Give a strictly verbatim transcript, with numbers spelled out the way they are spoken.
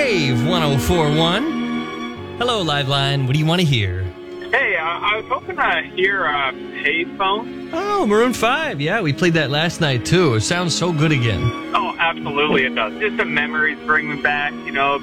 Wave one oh four point one. Hello, Liveline. What do you want to hear? Hey, uh, I was hoping to hear uh, Payphone. Oh, Maroon five. Yeah, we played that last night, too. It sounds so good again. Oh, absolutely it does. Just the memories bring me back, you know,